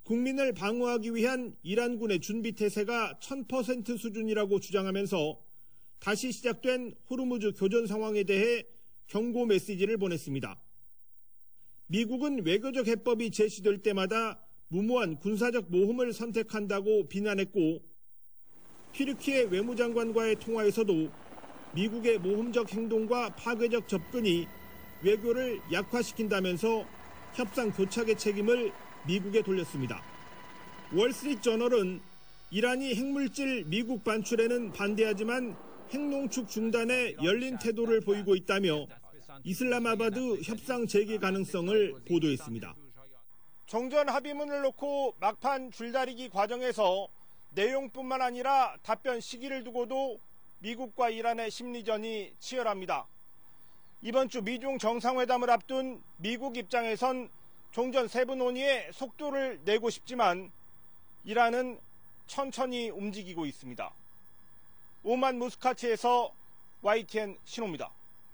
국민을 방어하기 위한 이란군의 준비 태세가 1000% 수준이라고 주장하면서 다시 시작된 호르무즈 교전 상황에 대해 경고 메시지를 보냈습니다. 미국은 외교적 해법이 제시될 때마다 무모한 군사적 모험을 선택한다고 비난했고, 튀르키예 외무장관과의 통화에서도 미국의 모험적 행동과 파괴적 접근이 외교를 약화시킨다면서 협상 교착의 책임을 미국에 돌렸습니다. 월스트리트저널은 이란이 핵물질 미국 반출에는 반대하지만 핵농축 중단에 열린 태도를 보이고 있다며 이슬라마바드 협상 재개 가능성을 보도했습니다. 종전 합의문을 놓고 막판 줄다리기 과정에서 내용뿐만 아니라 답변 시기를 두고도 미국과 이란의 심리전이 치열합니다. 이번 주 미중 정상회담을 앞둔 미국 입장에선 종전 세부 논의에 속도를 내고 싶지만 이란은 천천히 움직이고 있습니다. 오만 무스카츠에서 YTN 신호입니다.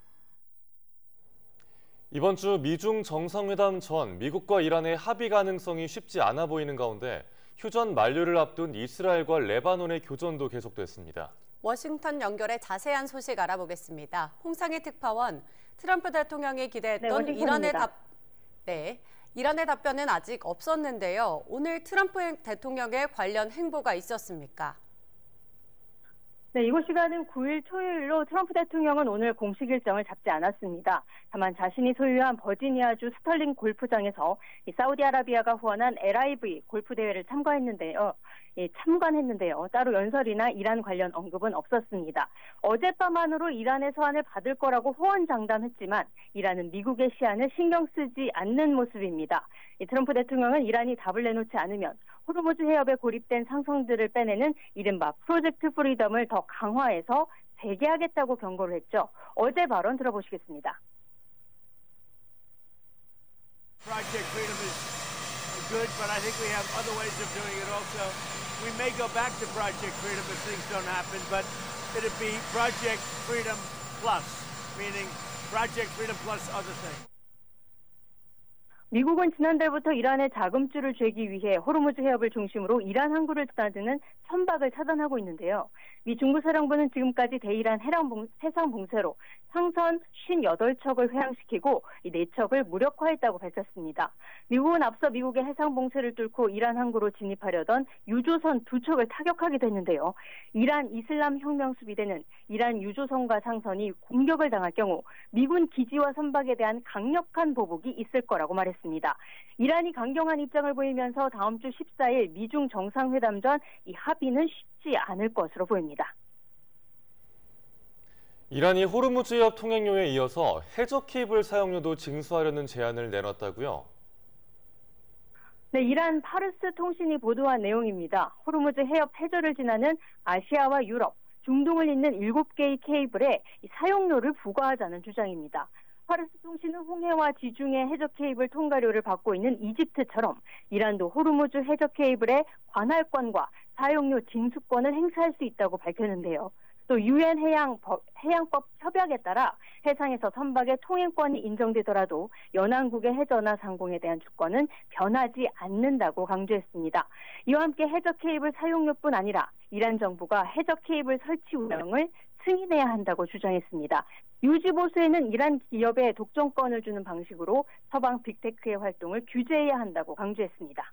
이번 주 미중 정상회담 전 미국과 이란의 합의 가능성이 쉽지 않아 보이는 가운데 휴전 만료를 앞둔 이스라엘과 레바논의 교전도 계속됐습니다. 워싱턴 연결해 자세한 소식 알아보겠습니다. 홍상희 특파원, 트럼프 대통령이 기대했던 이란의 답변은 아직 없었는데요. 오늘 트럼프 대통령의 관련 행보가 있었습니까? 네, 이곳 시간은 9일 토요일로 트럼프 대통령은 오늘 공식 일정을 잡지 않았습니다. 다만 자신이 소유한 버지니아주 스털링 골프장에서 사우디아라비아가 후원한 LIV 골프 대회를 참관했는데요. 따로 연설이나 이란 관련 언급은 없었습니다. 어젯밤만으로 이란의 서한을 받을 거라고 호언장담했지만 이란은 미국의 시한을 신경 쓰지 않는 모습입니다. 트럼프 대통령은 이란이 답을 내놓지 않으면 호르무즈 해협에 고립된 상선들을 빼내는 이른바 프로젝트 프리덤을 더 강화해서 재개하겠다고 경고를 했죠. 어제 발언 들어보시겠습니다. Project Freedom is good, but I think we have other ways of doing it also. We may go back to Project Freedom if things don't happen, but it'd be Project Freedom Plus, meaning Project Freedom plus other things. 미국은 지난달부터 이란의 자금줄을 쥐기 위해 호르무즈 해협을 중심으로 이란 항구를 드나드는 선박을 차단하고 있는데요. 미 중부사령부는 지금까지 대이란 해상 봉쇄로 상선 58척을 회항시키고 이 4척을 무력화했다고 밝혔습니다. 미국은 앞서 미국의 해상 봉쇄를 뚫고 이란 항구로 진입하려던 유조선 2척을 타격하기도 했는데요. 이란 이슬람 혁명 수비대는 이란 유조선과 상선이 공격을 당할 경우 미군 기지와 선박에 대한 강력한 보복이 있을 거라고 말했습니다. 이란이 강경한 입장을 보이면서 다음 주 14일 미중 정상회담 전 이 합의는 쉽지 않을 것으로 보입니다. 이란이 호르무즈 해협 통행료에 이어서 해저 케이블 사용료도 징수하려는 제안을 내놨다고요? 네, 이란 파르스 통신이 보도한 내용입니다. 호르무즈 해협 해저를 지나는 아시아와 유럽, 중동을 잇는 7개의 케이블에 사용료를 부과하자는 주장입니다. 파르스 통신은 홍해와 지중해 해저 케이블 통과료를 받고 있는 이집트처럼 이란도 호르무즈 해저 케이블의 관할권과 사용료 징수권을 행사할 수 있다고 밝혔는데요. 또 유엔 해양법 협약에 따라 해상에서 선박의 통행권이 인정되더라도 연안국의 해저나 상공에 대한 주권은 변하지 않는다고 강조했습니다. 이와 함께 해저 케이블 사용료뿐 아니라 이란 정부가 해저 케이블 설치 운영을 승인해야 한다고 주장했습니다. 유지 보수에는 이란 기업에 독점권을 주는 방식으로 서방 빅테크의 활동을 규제해야 한다고 강조했습니다.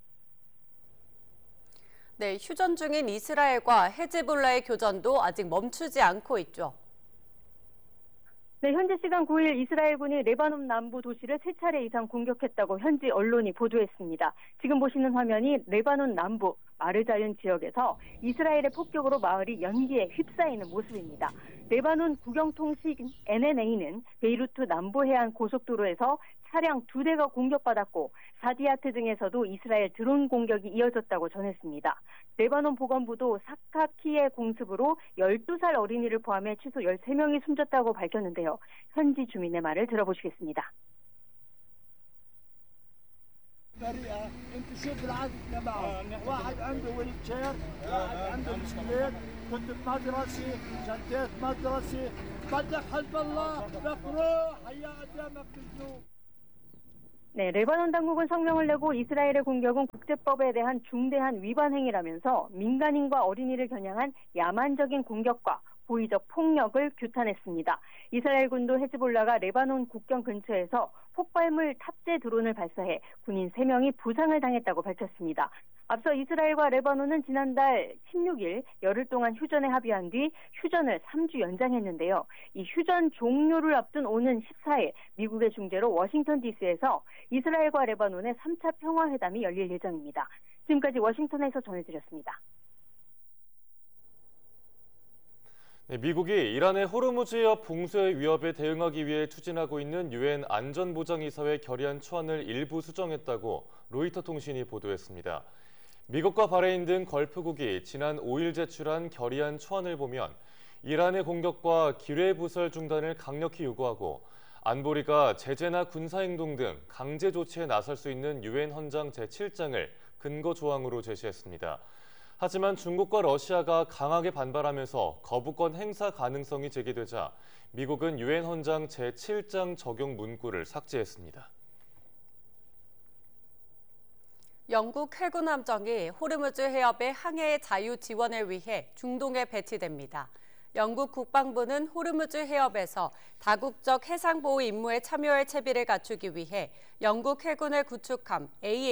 네, 휴전 중인 이스라엘과 헤즈볼라의 교전도 아직 멈추지 않고 있죠. 네, 현지 시간 9일 이스라엘군이 레바논 남부 도시를 3차례 이상 공격했다고 현지 언론이 보도했습니다. 지금 보시는 화면이 레바논 남부 마르자윤 지역에서 이스라엘의 폭격으로 마을이 연기에 휩싸이는 모습입니다. 레바논 국영통신 NNA는 베이루트 남부 해안 고속도로에서 차량 2대가 공격받았고 사디아트 등에서도 이스라엘 드론 공격이 이어졌다고 전했습니다. 레바논 보건부도 사카키의 공습으로 12살 어린이를 포함해 최소 13명이 숨졌다고 밝혔는데요. 현지 주민의 말을 들어보시겠습니다. بريئة انت شوف العدد تبعه واحد عنده ويلتشير واحد عنده بسكليت كنت بمدرسة شنطة مدرسة بدك حزب الله بكره هيا قدامك بالجنوب 네, 레바논 당국은 성명을 내고 이스라엘의 공격은 국제법에 대한 중대한 위반 행위라면서 민간인과 어린이를 겨냥한 야만적인 공격과 고의적 폭력을 규탄했습니다. 이스라엘군도 헤즈볼라가 레바논 국경 근처에서 폭발물 탑재 드론을 발사해 군인 3명이 부상을 당했다고 밝혔습니다. 앞서 이스라엘과 레바논은 지난달 16일 열흘 동안 휴전에 합의한 뒤 휴전을 3주 연장했는데요. 이 휴전 종료를 앞둔 오는 14일 미국의 중재로 워싱턴 DC에서 이스라엘과 레바논의 3차 평화회담이 열릴 예정입니다. 지금까지 워싱턴에서 전해드렸습니다. 네, 미국이 이란의 호르무즈 해협 봉쇄 위협에 대응하기 위해 추진하고 있는 유엔 안전보장이사회 결의안 초안을 일부 수정했다고 로이터 통신이 보도했습니다. 미국과 바레인 등 걸프국이 지난 5일 제출한 결의안 초안을 보면 이란의 공격과 기뢰부설 중단을 강력히 요구하고 안보리가 제재나 군사행동 등 강제 조치에 나설 수 있는 유엔 헌장 제7장을 근거 조항으로 제시했습니다. 하지만 중국과 러시아가 강하게 반발하면서 거부권 행사 가능성이 제기되자 미국은 유엔 헌장 제7장 적용 문구를 삭제했습니다. 영국 해군 함정이 호르무즈 해협의 항해 자유 지원을 위해 중동에 배치됩니다. 영국 국방부는 호르무즈 해협에서 다국적 해상보호 임무에 참여할 채비를 갖추기 위해 영국 해군의 구축함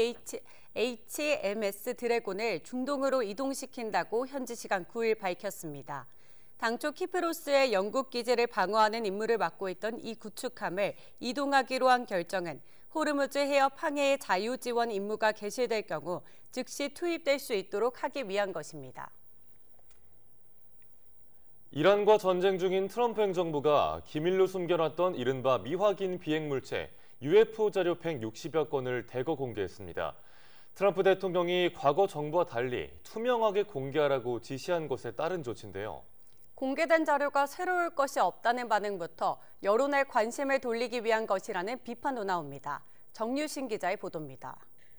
HMS 드래곤을 중동으로 이동시킨다고 현지 시간 9일 밝혔습니다. 당초 키프로스의 영국 기지를 방어하는 임무를 맡고 있던 이 구축함을 이동하기로 한 결정은 호르무즈 해협 항해의 자유 지원 임무가 개시될 경우 즉시 투입될 수 있도록 하기 위한 것입니다. 이란과 전쟁 중인 트럼프 행정부가 기밀로 숨겨놨던 이른바 미확인 비행물체 UFO 자료 160여 건을 대거 공개했습니다. 트럼프 대통령이 과거 정부와 달리 투명하게 공개하라고 지시한 것에 따른 조치인데요. 공개된 자료가 새로울 것이 없다는 반응부터 여론의 관심을 돌리기 위한 것이라는 비판도 나옵니다. 정유신 기자의 보도입니다.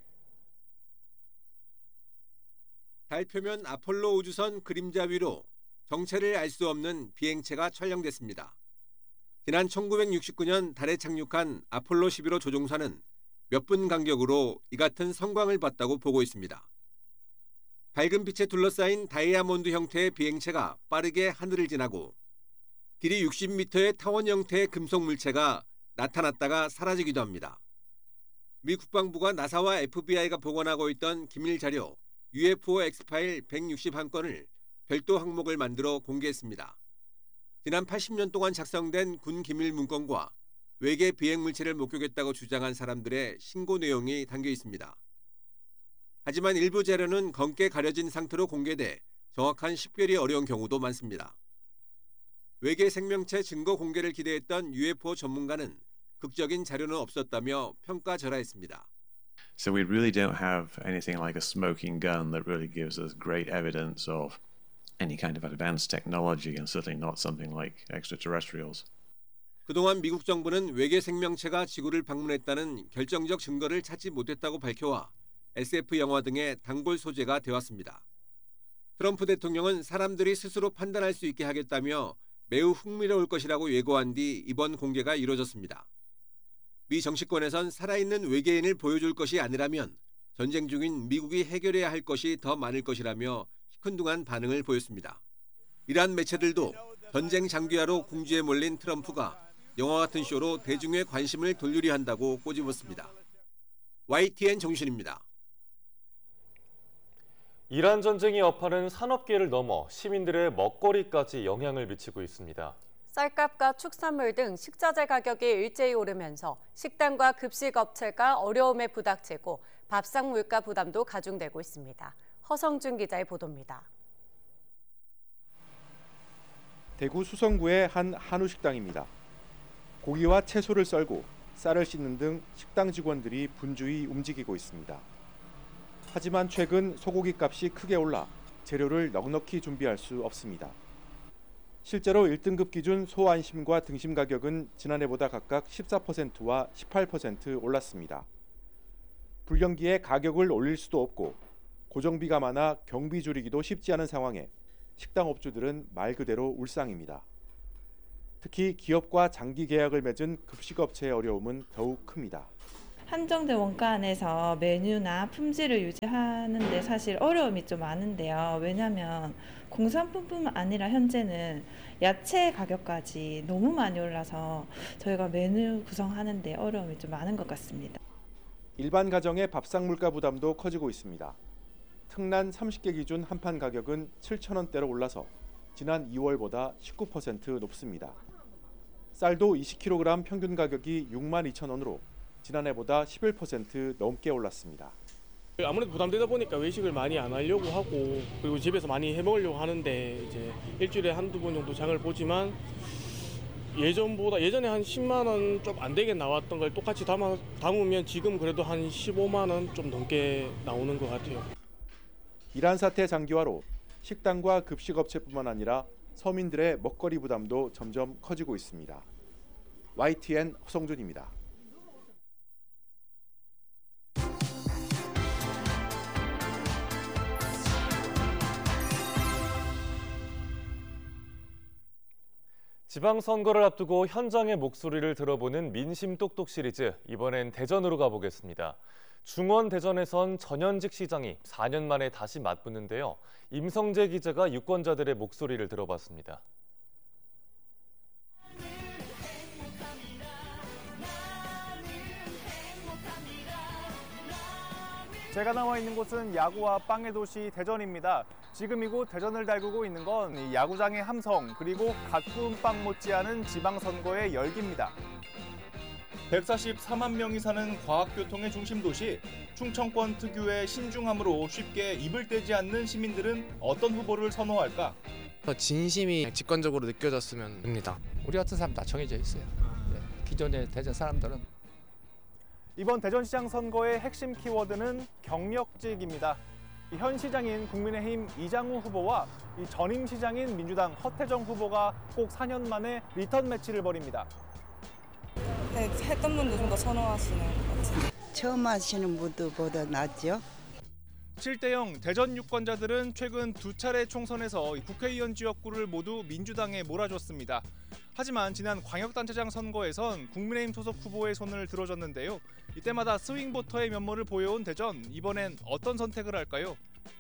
달 표면 아폴로 우주선 그림자 위로 정체를 알 수 없는 비행체가 촬영됐습니다. 지난 1969년 달에 착륙한 아폴로 11호 조종사는 몇 분 간격으로 이 같은 성광을 봤다고 보고 있습니다. 밝은 빛에 둘러싸인 다이아몬드 형태의 비행체가 빠르게 하늘을 지나고 길이 60m의 타원 형태의 금속 물체가 나타났다가 사라지기도 합니다. 미 국방부가 나사와 FBI가 보관하고 있던 기밀 자료 UFO X파일 161건을 별도 항목을 만들어 공개했습니다. 지난 80년 동안 작성된 군 기밀 문건과 외계 비행 물체를 목격했다고 주장한 사람들의 신고 내용이 담겨 있습니다. 하지만 일부 자료는 검게 가려진 상태로 공개돼 정확한 식별이 어려운 경우도 많습니다. 외계 생명체 증거 공개를 기대했던 UFO 전문가는 극적인 자료는 없었다며 평가절하했습니다. So we really don't have anything like a smoking gun that really gives us great evidence of any kind of advanced technology and certainly not something like extraterrestrials. 그동안 미국 정부는 외계 생명체가 지구를 방문했다는 결정적 증거를 찾지 못했다고 밝혀와 SF 영화 등의 단골 소재가 되었습니다. 트럼프 대통령은 사람들이 스스로 판단할 수 있게 하겠다며 매우 흥미로울 것이라고 예고한 뒤 이번 공개가 이루어졌습니다. 미 정치권에선 살아있는 외계인을 보여줄 것이 아니라면 전쟁 중인 미국이 해결해야 할 것이 더 많을 것이라며 시큰둥한 반응을 보였습니다. 이란 매체들도 전쟁 장기화로 궁지에 몰린 트럼프가 영화 같은 쇼로 대중의 관심을 돌리려 한다고 꼬집었습니다. YTN 정신입니다. 이란 전쟁이 여파는 산업계를 넘어 시민들의 먹거리까지 영향을 미치고 있습니다. 쌀값과 축산물 등 식자재 가격이 일제히 오르면서 식당과 급식업체가 어려움에 부닥치고 밥상 물가 부담도 가중되고 있습니다. 허성준 기자의 보도입니다. 대구 수성구의 한 한우 식당입니다. 고기와 채소를 썰고 쌀을 씻는 등 식당 직원들이 분주히 움직이고 있습니다. 하지만 최근 소고기 값이 크게 올라 재료를 넉넉히 준비할 수 없습니다. 실제로 1등급 기준 소 안심과 등심 가격은 지난해보다 각각 14%와 18% 올랐습니다. 불경기에 가격을 올릴 수도 없고 고정비가 많아 경비 줄이기도 쉽지 않은 상황에 식당 업주들은 말 그대로 울상입니다. 특히 기업과 장기 계약을 맺은 급식업체의 어려움은 더욱 큽니다. 한정된 원가 안에서 메뉴나 품질을 유지하는 데 사실 어려움이 좀 많은데요. 왜냐하면 공산품뿐만 아니라 현재는 야채 가격까지 너무 많이 올라서 저희가 메뉴 구성하는 데 어려움이 좀 많은 것 같습니다. 일반 가정의 밥상 물가 부담도 커지고 있습니다. 특란 30개 기준 한 판 가격은 7,000원대로 올라서 지난 2월보다 19% 높습니다. 쌀도 20kg 평균 가격이 62,000원으로 지난해보다 11% 넘게 올랐습니다. 아무래도 부담되다 보니까 외식을 많이 안 하려고 하고 그리고 집에서 많이 해 먹으려고 하는데 이제 일주일에 한두 번 정도 장을 보지만 예전에 한 10만 원 좀 안 되게 나왔던 걸 똑같이 담으면 지금 그래도 한 15만 원 좀 넘게 나오는 것 같아요. 이란 사태 장기화로 식당과 급식업체뿐만 아니라 서민들의 먹거리 부담도 점점 커지고 있습니다. YTN 허성준입니다. 지방선거를 앞두고 현장의 목소리를 들어보는 민심 똑똑 시리즈, 이번엔 대전으로 가보겠습니다. 중원 대전에선 전현직 시장이 4년 만에 다시 맞붙는데요. 임성재 기자가 유권자들의 목소리를 들어봤습니다. 제가 나와 있는 곳은 야구와 빵의 도시 대전입니다. 지금 이곳 대전을 달구고 있는 건 이 야구장의 함성, 그리고 갓 구운 빵 못지않은 지방선거의 열기입니다. 144만 명이 사는 과학교통의 중심 도시, 충청권 특유의 신중함으로 쉽게 입을 떼지 않는 시민들은 어떤 후보를 선호할까? 진심이 직관적으로 느껴졌으면 합니다. 우리 같은 사람 다 정해져 있어요. 기존의 대전 사람들은. 이번 대전시장 선거의 핵심 키워드는 경력직입니다. 현 시장인 국민의힘 이장우 후보와 이 전임 시장인 민주당 허태정 후보가 꼭 4년 만에 리턴 매치를 벌입니다. 했던 분도 좀 더 선호하시는 것 같아요. 처음 하시는 분들보다 낫죠. 7대0 대전 유권자들은 최근 두 차례 총선에서 국회의원 지역구를 모두 민주당에 몰아줬습니다. 하지만 지난 광역단체장 선거에선 국민의힘 소속 후보의 손을 들어줬는데요. 이때마다 스윙보터의 면모를 보여온 대전, 이번엔 어떤 선택을 할까요?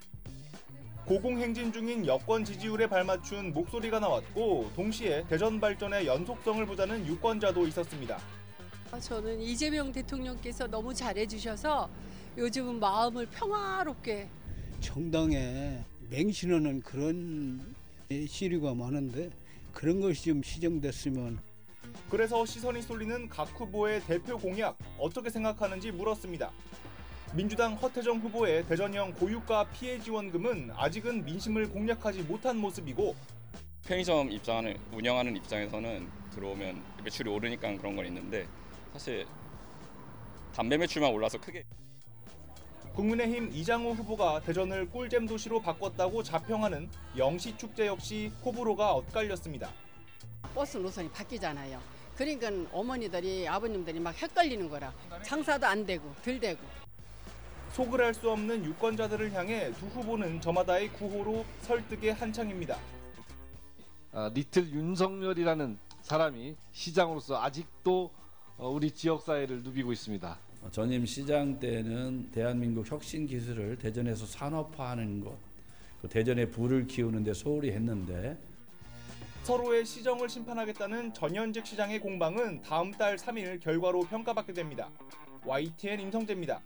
고공행진 중인 여권 지지율에 발맞춘 목소리가 나왔고, 동시에 대전 발전의 연속성을 보자는 유권자도 있었습니다. 저는 이재명 대통령께서 너무 잘해주셔서 요즘은 마음을 평화롭게. 정당에 맹신하는 그런 시류가 많은데 그런 것이 좀 시정됐으면. 그래서 시선이 쏠리는 각 후보의 대표 공약 어떻게 생각하는지 물었습니다. 민주당 허태정 후보의 대전형 고유가 피해 지원금은 아직은 민심을 공략하지 못한 모습이고, 편의점 운영하는 입장에서는 들어오면 매출이 오르니까 그런 건 있는데 사실 담배 매출만 올라서 크게. 국민의힘 이장우 후보가 대전을 꿀잼 도시로 바꿨다고 자평하는 영시축제 역시 호불호가 엇갈렸습니다. 버스 노선이 바뀌잖아요. 그러니까 어머니들이 아버님들이 막 헷갈리는 거라. 장사도 안 되고 덜 되고. 속을 알 수 없는 유권자들을 향해 두 후보는 저마다의 구호로 설득에 한창입니다. 리틀 윤석열이라는 사람이 시장으로서 아직도 우리 지역사회를 누비고 있습니다. 전임 시장 때는 대한민국 혁신 기술을 대전에서 산업화하는 것, 대전에 부를 키우는 데 소홀히 했는데, 서로의 시정을 심판하겠다는 전현직 시장의 공방은 다음 달 3일 결과로 평가받게 됩니다. YTN 임성재입니다.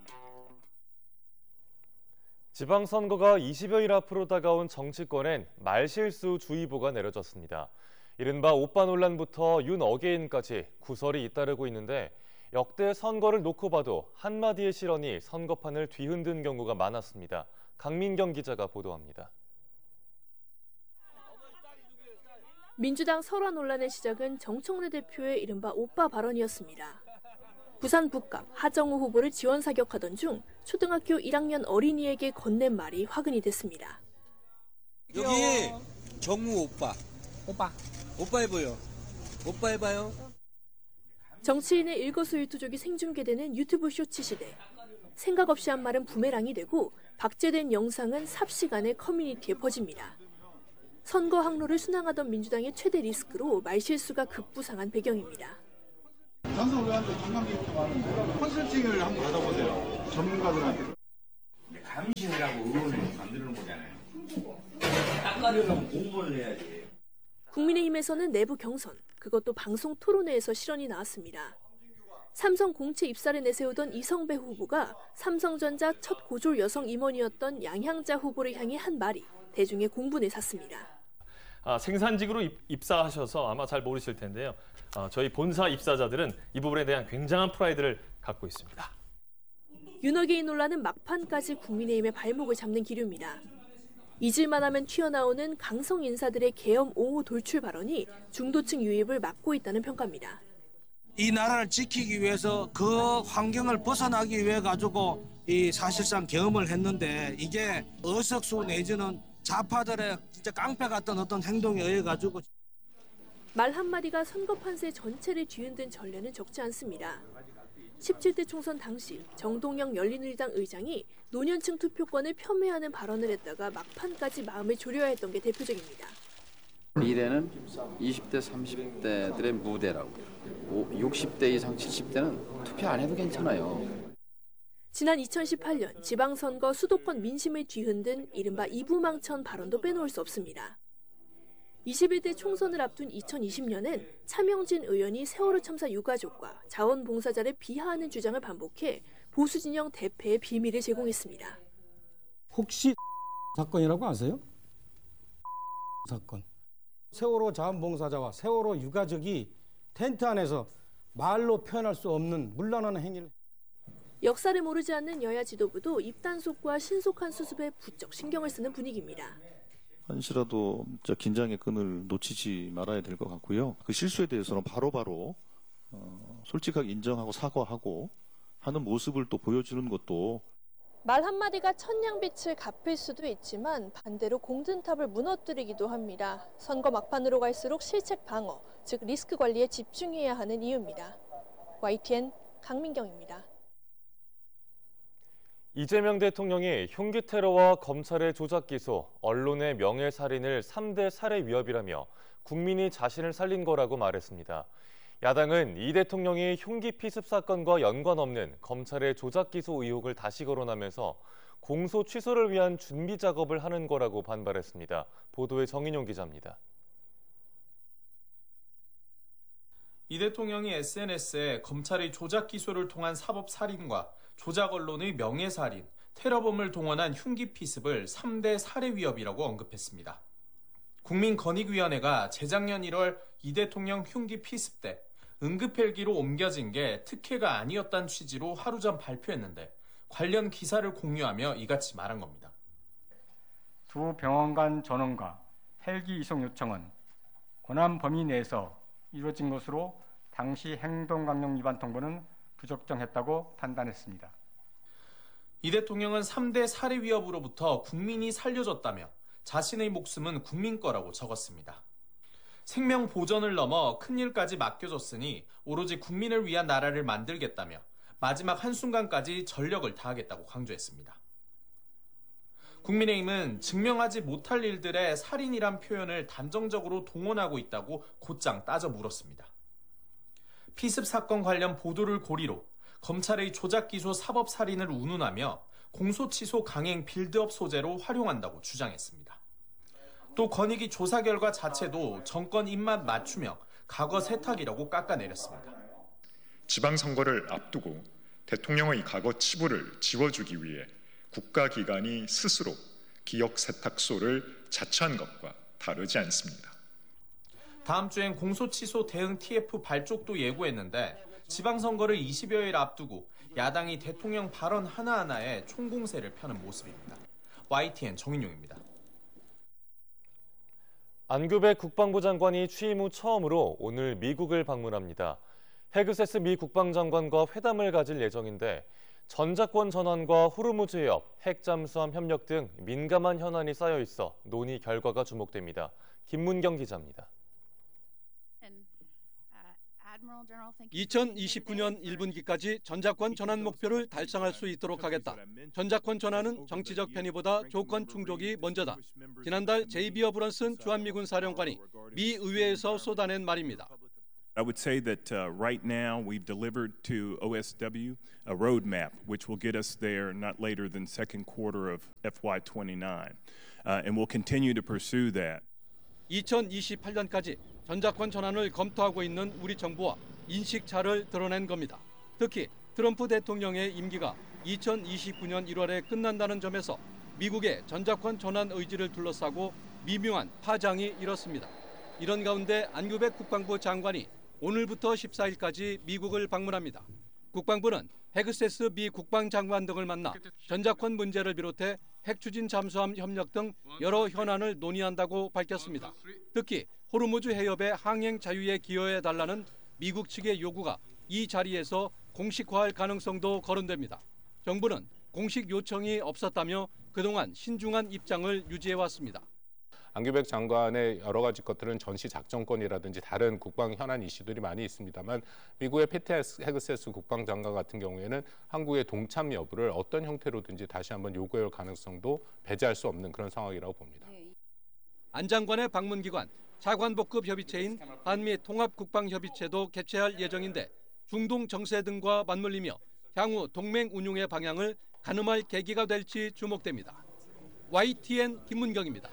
지방선거가 20여일 앞으로 다가온 정치권엔 말실수 주의보가 내려졌습니다. 이른바 오빠 논란부터 윤 어게인까지 구설이 잇따르고 있는데, 역대 선거를 놓고 봐도 한마디의 실언이 선거판을 뒤흔든 경우가 많았습니다. 강민경 기자가 보도합니다. 민주당 설화 논란의 시작은 정청래 대표의 이른바 오빠 발언이었습니다. 부산 북감 하정우 후보를 지원 사격하던 중 초등학교 1학년 어린이에게 건넨 말이 화근이 됐습니다. 여기 정우 오빠 해봐요. 오빠 해봐요. 정치인의 일거수일투족이 생중계되는 유튜브 쇼츠 시대. 생각 없이 한 말은 부메랑이 되고 박제된 영상은 삽시간에 커뮤니티에 퍼집니다. 선거 항로를 순항하던 민주당의 최대 리스크로 말실수가 급부상한 배경입니다. 장소 올라왔는데 관광객도 많은데 컨설팅을 한번 받아보세요. 전문가들한테. 감신이라고 의원을 만드는 거잖아요. 닦아려면 공부를 해야지. 국민의힘에서는 내부 경선, 그것도 방송 토론회에서 실언이 나왔습니다. 삼성 공채 입사를 내세우던 이성배 후보가 삼성전자 첫 고졸 여성 임원이었던 양향자 후보를 향해 한 말이 대중의 공분을 샀습니다. 생산직으로 입사하셔서 아마 잘 모르실 텐데요. 저희 본사 입사자들은 이 부분에 대한 굉장한 프라이드를 갖고 있습니다. 윤호계의 논란은 막판까지 국민의힘의 발목을 잡는 기류입니다. 잊을만 하면 튀어나오는 강성 인사들의 계엄 옹호 돌출 발언이 중도층 유입을 막고 있다는 평가입니다. 이 나라를 지키기 위해서 그 환경을 벗어나기 위해 가지고 이 사실상 계엄을 했는데 이게 어석수 내지는 좌파들의 진짜 깡패 같은 어떤 행동에 의해 가지고 말 한마디가 선거 판세 전체를 뒤흔든 전례는 적지 않습니다. 17대 총선 당시 정동영 열린우리당 의장이 노년층 투표권을 폄훼하는 발언을 했다가 막판까지 마음을 졸여야 했던 게 대표적입니다. 미래는 20대, 30대들의 무대라고. 60대 이상 70대는 투표 안 해도 괜찮아요. 지난 2018년 지방선거 수도권 민심을 뒤흔든 이른바 이부망천 발언도 빼놓을 수 없습니다. 21대 총선을 앞둔 2020년엔 차명진 의원이 세월호 참사 유가족과 자원봉사자를 비하하는 주장을 반복해 보수진영 대패의 비밀을 제공했습니다. 혹시 사건이라고 아세요? 사건. 세월호 자원봉사자와 세월호 유가족이 텐트 안에서 말로 표현할 수 없는 문란한 행위를. 역사를 모르지 않는 여야 지도부도 입단속과 신속한 수습에 부쩍 신경을 쓰는 분위기입니다. 한시라도 긴장의 끈을 놓치지 말아야 될 것 같고요. 그 실수에 대해서는 바로바로 솔직하게 인정하고 사과하고 하는 모습을 또 보여주는 것도 말 한마디가 천냥빛을 갚을 수도 있지만 반대로 공든탑을 무너뜨리기도 합니다. 선거 막판으로 갈수록 실책 방어, 즉 리스크 관리에 집중해야 하는 이유입니다. YTN 강민경입니다. 이재명 대통령이 흉기 테러와 검찰의 조작 기소, 언론의 명예살인을 3대 살해 위협이라며 국민이 자신을 살린 거라고 말했습니다. 야당은 이 대통령이 흉기 피습 사건과 연관 없는 검찰의 조작 기소 의혹을 다시 거론하면서 공소 취소를 위한 준비 작업을 하는 거라고 반발했습니다. 보도에 정인용 기자입니다. 이 대통령이 SNS에 검찰의 조작 기소를 통한 사법 살인과 조작 언론의 명예살인, 테러범을 동원한 흉기 피습을 3대 살해 위협이라고 언급했습니다. 국민권익위원회가 재작년 1월 이 대통령 흉기 피습 때 응급헬기로 옮겨진 게 특혜가 아니었다는 취지로 하루 전 발표했는데 관련 기사를 공유하며 이같이 말한 겁니다. 두 병원 간 전원과 헬기 이송 요청은 권한 범위 내에서 이루어진 것으로 당시 행동강령 위반 통보는 부적정했다고 판단했습니다. 이 대통령은 3대 살해 위협으로부터 국민이 살려줬다며 자신의 목숨은 국민 거라고 적었습니다. 생명 보전을 넘어 큰일까지 맡겨줬으니 오로지 국민을 위한 나라를 만들겠다며 마지막 한순간까지 전력을 다하겠다고 강조했습니다. 국민의힘은 증명하지 못할 일들의 살인이란 표현을 단정적으로 동원하고 있다고 곧장 따져 물었습니다. 피습 사건 관련 보도를 고리로 검찰의 조작 기소 사법 살인을 운운하며 공소 취소 강행 빌드업 소재로 활용한다고 주장했습니다. 또 권익위 조사 결과 자체도 정권 입맛 맞추며 과거 세탁이라고 깎아내렸습니다. 지방선거를 앞두고 대통령의 과거 치부를 지워주기 위해 국가기관이 스스로 기억 세탁소를 자처한 것과 다르지 않습니다. 다음 주엔 공소 취소 대응 TF 발족도 예고했는데 지방선거를 20여일 앞두고 야당이 대통령 발언 하나하나에 총공세를 펴는 모습입니다. YTN 정인용입니다. 안규백 국방부 장관이 취임 후 처음으로 오늘 미국을 방문합니다. 헤그세스 미 국방장관과 회담을 가질 예정인데 전자권 전환과 호르무즈 해협, 핵 잠수함 협력 등 민감한 현안이 쌓여 있어 논의 결과가 주목됩니다. 김문경 기자입니다. 2029년 1분기까지 전자권 전환 목표를 달성할 수 있도록 하겠다. 전자권 전환은 정치적 편의보다 조건 충족이 먼저다. 지난달 제이비 어브런슨 주한미군 사령관이 미 의회에서 쏟아낸 말입니다. I would say that right now we've delivered to OSW a roadmap which will get us there not later than second quarter of FY29, and we'll continue to pursue that. 2028년까지 전자권 전환을 검토하고 있는 우리 정부와 인식차를 드러낸 겁니다. 특히 트럼프 대통령의 임기가 2029년 1월에 끝난다는 점에서 미국의 전자권 전환 의지를 둘러싸고 미묘한 파장이 일었습니다. 이런 가운데 안규백 국방부 장관이 오늘부터 14일까지 미국을 방문합니다. 국방부는 헤그세스 미 국방장관 등을 만나 전자권 문제를 비롯해 핵추진 잠수함 협력 등 여러 현안을 논의한다고 밝혔습니다. 특히 호르무즈 해협의 항행 자유에 기여해달라는 미국 측의 요구가 이 자리에서 공식화할 가능성도 거론됩니다. 정부는 공식 요청이 없었다며 그동안 신중한 입장을 유지해왔습니다. 안규백 장관의 여러 가지 것들은 전시 작전권이라든지 다른 국방 현안 이슈들이 많이 있습니다만 미국의 패트 헤그세스 국방장관 같은 경우에는 한국의 동참 여부를 어떤 형태로든지 다시 한번 요구할 가능성도 배제할 수 없는 그런 상황이라고 봅니다. 안 장관의 방문 기관 차관복급 협의체인 한미 통합국방협의체도 개최할 예정인데 중동 정세 등과 맞물리며 향후 동맹 운용의 방향을 가늠할 계기가 될지 주목됩니다. YTN 김문경입니다.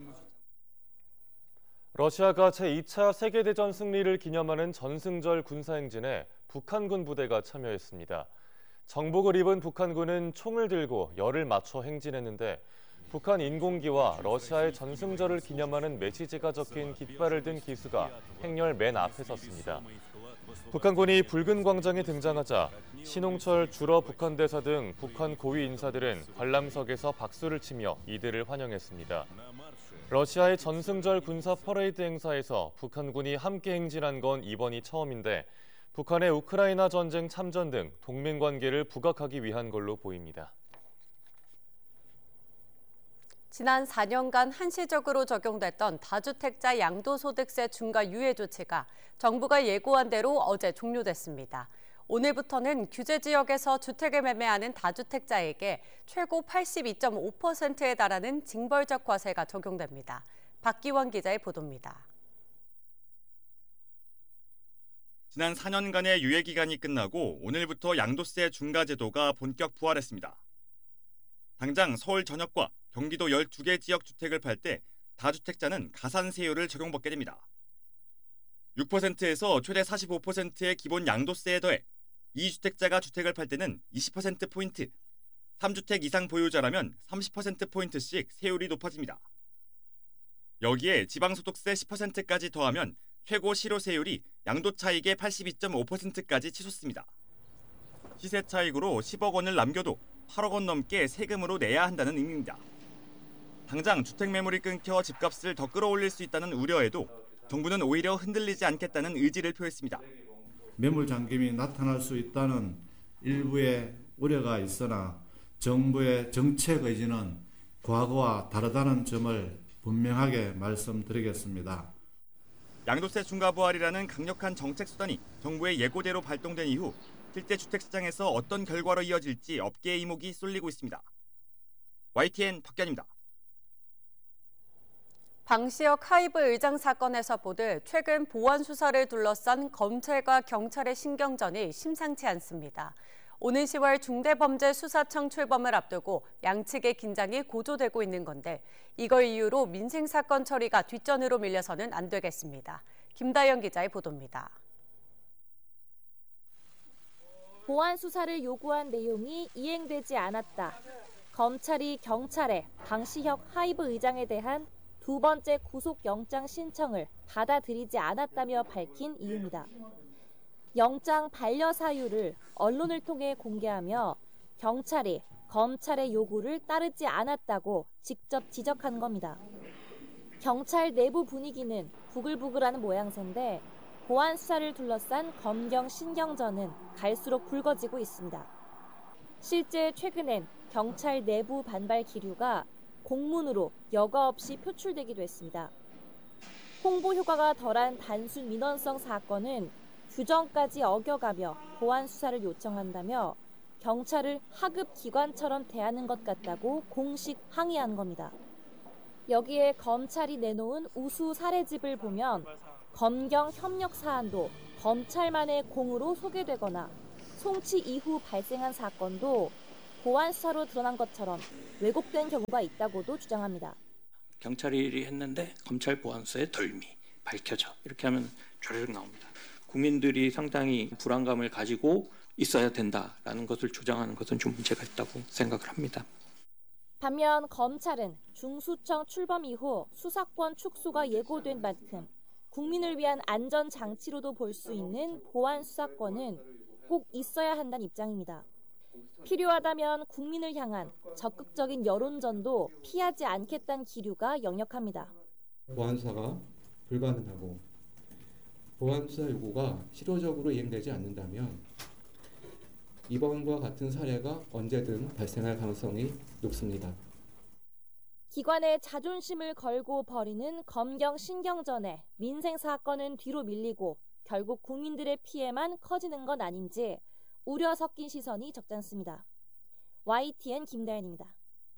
러시아가 제2차 세계대전 승리를 기념하는 전승절 군사행진에 북한군 부대가 참여했습니다. 정복을 입은 북한군은 총을 들고 열을 맞춰 행진했는데 북한 인공기와 러시아의 전승절을 기념하는 메시지가 적힌 깃발을 든 기수가 행렬 맨 앞에 섰습니다. 북한군이 붉은 광장에 등장하자 신홍철 주러 북한 대사 등 북한 고위 인사들은 관람석에서 박수를 치며 이들을 환영했습니다. 러시아의 전승절 군사 퍼레이드 행사에서 북한군이 함께 행진한 건 이번이 처음인데 북한의 우크라이나 전쟁 참전 등 동맹 관계를 부각하기 위한 걸로 보입니다. 지난 4년간 한시적으로 적용됐던 다주택자 양도소득세 중과 유예 조치가 정부가 예고한 대로 어제 종료됐습니다. 오늘부터는 규제 지역에서 주택을 매매하는 다주택자에게 최고 82.5%에 달하는 징벌적 과세가 적용됩니다. 박기원 기자의 보도입니다. 지난 4년간의 유예 기간이 끝나고 오늘부터 양도세 중과 제도가 본격 부활했습니다. 당장 서울 전역과 경기도 12개 지역 주택을 팔 때 다주택자는 가산세율을 적용받게 됩니다. 6%에서 최대 45%의 기본 양도세에 더해 2주택자가 주택을 팔 때는 20%포인트, 3주택 이상 보유자라면 30%포인트씩 세율이 높아집니다. 여기에 지방소득세 10%까지 더하면 최고 실효세율이 양도차익의 82.5%까지 치솟습니다. 시세 차익으로 10억 원을 남겨도 8억 원 넘게 세금으로 내야 한다는 의미입니다. 당장 주택 매물이 끊겨 집값을 더 끌어올릴 수 있다는 우려에도 정부는 오히려 흔들리지 않겠다는 의지를 표했습니다. 매물 잠김이 나타날 수 있다는 일부의 우려가 있으나 정부의 정책 의지는 과거와 다르다는 점을 분명하게 말씀드리겠습니다. 양도세 중과 부활이라는 강력한 정책 수단이 정부의 예고대로 발동된 이후 실제 주택 시장에서 어떤 결과로 이어질지 업계의 이목이 쏠리고 있습니다. YTN 박견입니다. 방시혁 하이브 의장 사건에서 보듯 최근 보안 수사를 둘러싼 검찰과 경찰의 신경전이 심상치 않습니다. 오는 10월 중대범죄수사청 출범을 앞두고 양측의 긴장이 고조되고 있는 건데 이걸 이유로 민생사건 처리가 뒷전으로 밀려서는 안 되겠습니다. 김다영 기자의 보도입니다. 보안 수사를 요구한 내용이 이행되지 않았다. 검찰이 경찰에 방시혁 하이브 의장에 대한 두 번째 구속영장 신청을 받아들이지 않았다며 밝힌 이유입니다. 영장 반려 사유를 언론을 통해 공개하며 경찰이 검찰의 요구를 따르지 않았다고 직접 지적한 겁니다. 경찰 내부 분위기는 부글부글하는 모양새인데 보안 수사를 둘러싼 검경 신경전은 갈수록 붉어지고 있습니다. 실제 최근엔 경찰 내부 반발 기류가 공문으로 여과 없이 표출되기도 했습니다. 홍보 효과가 덜한 단순 민원성 사건은 규정까지 어겨가며 보안 수사를 요청한다며 경찰을 하급 기관처럼 대하는 것 같다고 공식 항의한 겁니다. 여기에 검찰이 내놓은 우수 사례집을 보면 검경 협력 사안도 검찰만의 공으로 소개되거나 송치 이후 발생한 사건도 보안 수사로 드러난 것처럼 왜곡된 경우가 있다고도 주장합니다. 경찰이 했는데 검찰 보안수사의 덜미 밝혀져 이렇게 하면 조례적 나옵니다. 국민들이 상당히 불안감을 가지고 있어야 된다라는 것을 주장하는 것은 좀 문제가 있다고 생각을 합니다. 반면 검찰은 중수청 출범 이후 수사권 축소가 예고된 만큼 국민을 위한 안전장치로도 볼 수 있는 보안 수사권은 꼭 있어야 한다는 입장입니다. 필요하다면 국민을 향한 적극적인 여론전도 피하지 않겠다는 기류가 역력합니다. 보안수사가 불가능하고 보안수사 요구가 실효적으로 이행되지 않는다면 이번과 같은 사례가 언제든 발생할 가능성이 높습니다. 기관의 자존심을 걸고 벌이는 검경 신경전에 민생 사건은 뒤로 밀리고 결국 국민들의 피해만 커지는 건 아닌지 우려 섞인 시선이 적잖습니다. YTN 김다현입니다.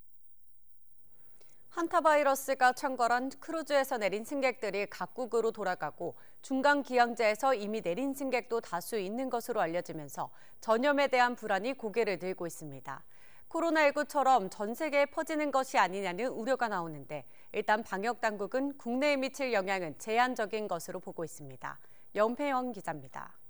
한타바이러스가 창궐한 크루즈에서 내린 승객들이 각국으로 돌아가고 중간 기항제에서 이미 내린 승객도 다수 있는 것으로 알려지면서 전염에 대한 불안이 고개를 들고 있습니다. 코로나19처럼 전 세계에 퍼지는 것이 아니냐는 우려가 나오는데 일단 방역 당국은 국내에 미칠 영향은 제한적인 것으로 보고 있습니다. 연패영 기자입니다.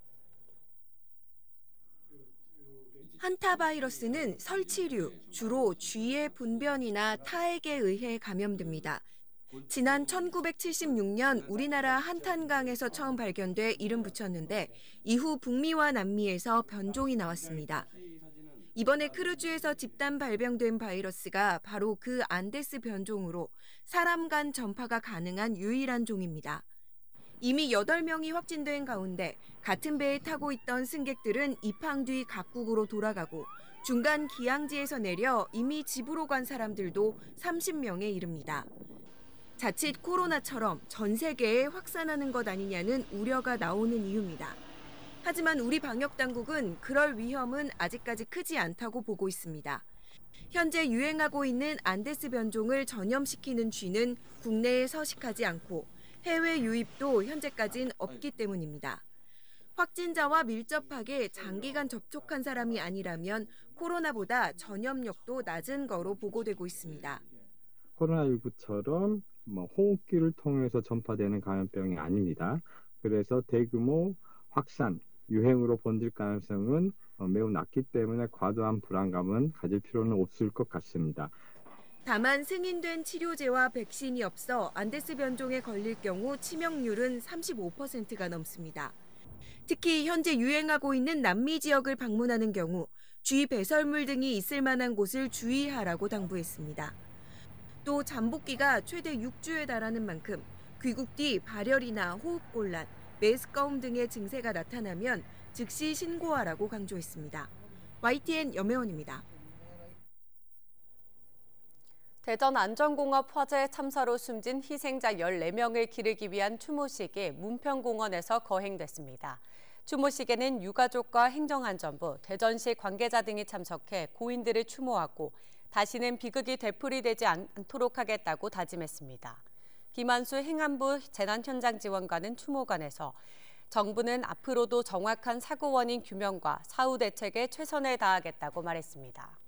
한타바이러스는 설치류, 주로 쥐의 분변이나 타액에 의해 감염됩니다. 지난 1976년 우리나라 한탄강에서 처음 발견돼 이름 붙였는데 이후 북미와 남미에서 변종이 나왔습니다. 이번에 크루즈에서 집단 발병된 바이러스가 바로 그 안데스 변종으로 사람 간 전파가 가능한 유일한 종입니다. 이미 8명이 확진된 가운데 같은 배에 타고 있던 승객들은 입항 뒤 각국으로 돌아가고 중간 기항지에서 내려 이미 집으로 간 사람들도 30명에 이릅니다. 자칫 코로나처럼 전 세계에 확산하는 것 아니냐는 우려가 나오는 이유입니다. 하지만 우리 방역당국은 그럴 위험은 아직까지 크지 않다고 보고 있습니다. 현재 유행하고 있는 안데스 변종을 전염시키는 쥐는 국내에 서식하지 않고 해외 유입도 현재까진 없기 때문입니다. 확진자와 밀접하게 장기간 접촉한 사람이 아니라면 코로나보다 전염력도 낮은 거로 보고되고 있습니다. 코로나19처럼 호흡기를 통해서 전파되는 감염병이 아닙니다. 그래서 대규모 확산, 유행으로 번질 가능성은 매우 낮기 때문에 과도한 불안감은 가질 필요는 없을 것 같습니다. 다만 승인된 치료제와 백신이 없어 안데스 변종에 걸릴 경우 치명률은 35%가 넘습니다. 특히 현재 유행하고 있는 남미 지역을 방문하는 경우 쥐 배설물 등이 있을 만한 곳을 주의하라고 당부했습니다. 또 잠복기가 최대 6주에 달하는 만큼 귀국 뒤 발열이나 호흡곤란, 메스꺼움 등의 증세가 나타나면 즉시 신고하라고 강조했습니다. YTN 염혜원입니다. 대전 안전공업 화재 참사로 숨진 희생자 14명을 기리기 위한 추모식이 문평공원에서 거행됐습니다. 추모식에는 유가족과 행정안전부, 대전시 관계자 등이 참석해 고인들을 추모하고 다시는 비극이 되풀이되지 않도록 하겠다고 다짐했습니다. 김한수 행안부 재난현장지원관은 추모관에서 정부는 앞으로도 정확한 사고 원인 규명과 사후 대책에 최선을 다하겠다고 말했습니다.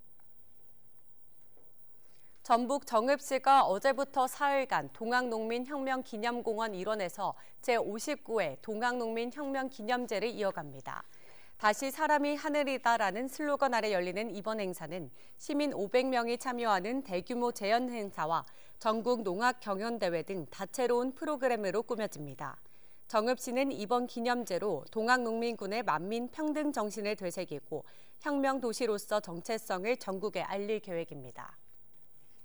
전북 정읍시가 어제부터 사흘간 동학농민혁명기념공원 일원에서 제59회 동학농민혁명기념제를 이어갑니다. 다시 사람이 하늘이다라는 슬로건 아래 열리는 이번 행사는 시민 500명이 참여하는 대규모 재연 행사와 전국 농악 경연대회 등 다채로운 프로그램으로 꾸며집니다. 정읍시는 이번 기념제로 동학농민군의 만민 평등 정신을 되새기고 혁명 도시로서 정체성을 전국에 알릴 계획입니다.